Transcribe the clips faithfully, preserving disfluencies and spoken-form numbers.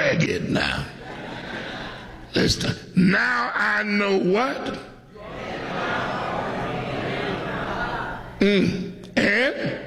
drag it now. Listen, now I know what? Mm. And?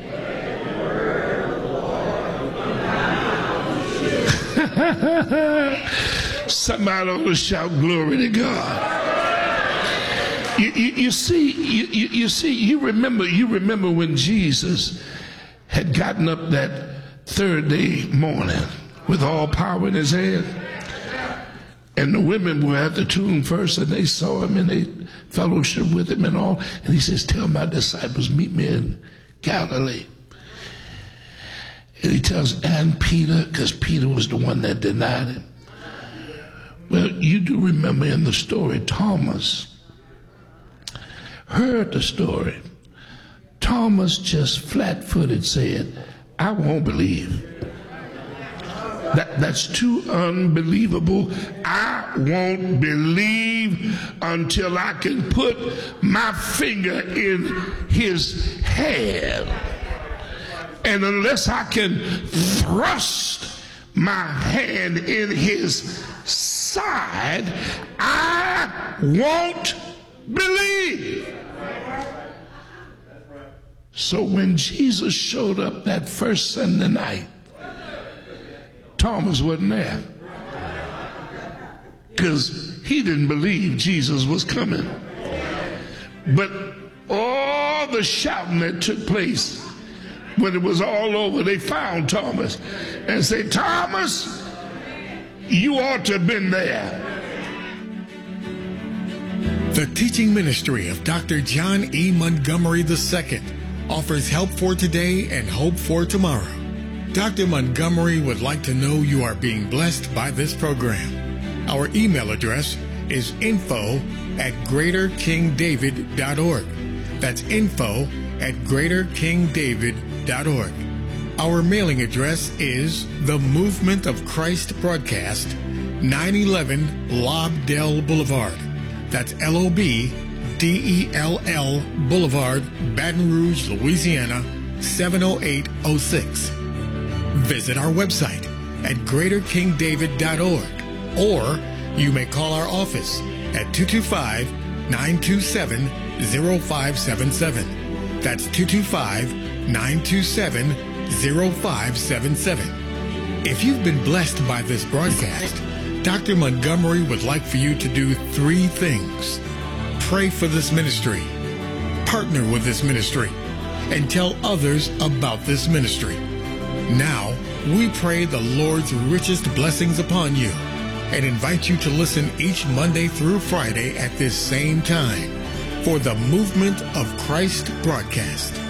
Somebody ought to shout glory to God. You, you, you see, you, you, you see, you remember, you remember when Jesus had gotten up that third day morning with all power in his hand, and the women were at the tomb first, and they saw him and they fellowshiped with him and all, and he says, "Tell my disciples, meet me in Galilee." And he tells, and Peter, because Peter was the one that denied him. Well, you do remember in the story, Thomas heard the story. Thomas just flat-footed said, "I won't believe. That, that's too unbelievable. I won't believe until I can put my finger in his hand. And unless I can thrust my hand in his side, I won't believe." So when Jesus showed up that first Sunday night, Thomas wasn't there, because he didn't believe Jesus was coming. But all the shouting that took place, when it was all over, they found Thomas and said, "Thomas, you ought to have been there." The teaching ministry of Doctor John E. Montgomery the Second offers help for today and hope for tomorrow. Doctor Montgomery would like to know you are being blessed by this program. Our email address is info at greater king david dot org. That's info at greater king david dot org. Our mailing address is The Movement of Christ Broadcast, nine eleven Lobdell Boulevard. That's L O B D E L L Boulevard, Baton Rouge, Louisiana, seven oh eight oh six. Visit our website at greater king david dot org, or you may call our office at two two five, nine two seven, zero five seven seven. That's two two five, nine two seven, zero five seven seven. If you've been blessed by this broadcast, Doctor Montgomery would like for you to do three things. Pray for this ministry, partner with this ministry, and tell others about this ministry. Now, we pray the Lord's richest blessings upon you and invite you to listen each Monday through Friday at this same time for the Movement of Christ broadcast.